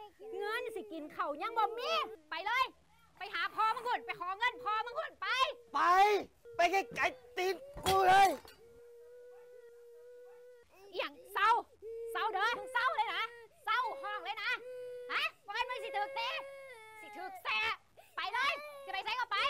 เงินสิกินเข่ายังบ่มีไปเลยไปหาพ่อมึงหุ่นไปขอเงินพ่อมึงหุ่นไปไปไกลๆตีนกูเลยอย่างเศร้าเด้อมึงเศร้าเลยนะเศร้าห้องเลยนะฮะว่าไงมึงสิถึกตีสิถึกแสไปเลยจะไปใช้ก็ไป